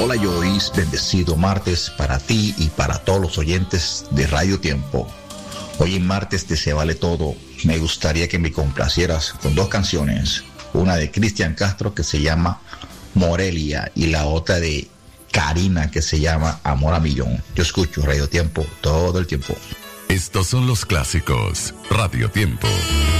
Hola Joyce, bendecido martes para ti y para todos los oyentes de Radio Tiempo. Hoy en martes de Se Vale Todo, me gustaría que me complacieras con dos canciones. Una de Cristian Castro que se llama Morelia y la otra de Karina que se llama Amor a Millón. Yo escucho Radio Tiempo todo el tiempo. Estos son los clásicos Radio Tiempo.